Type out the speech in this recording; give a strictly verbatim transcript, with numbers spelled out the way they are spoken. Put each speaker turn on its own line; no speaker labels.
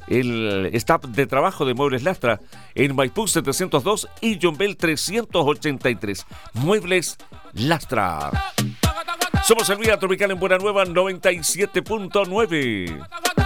el staff de trabajo de Muebles Lastra en Maipú setecientos dos y Yombel trescientos ochenta y tres. Muebles Lastra. Somos el Vía Tropical en Buena Nueva noventa y siete punto nueve.